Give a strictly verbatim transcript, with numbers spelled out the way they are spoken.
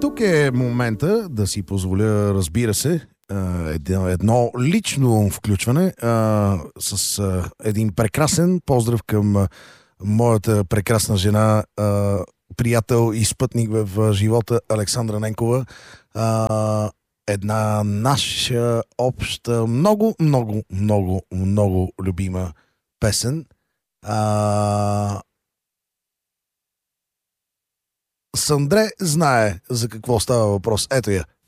Тук е момента да си позволя, разбира се, едно, едно лично включване а, с а, един прекрасен поздрав към а, моята прекрасна жена, а, приятел и спътник в живота Александра Ненкова. А, една наша обща, много, много, много, много любима песен. А, Сандре знае за какво става въпрос. Ето я.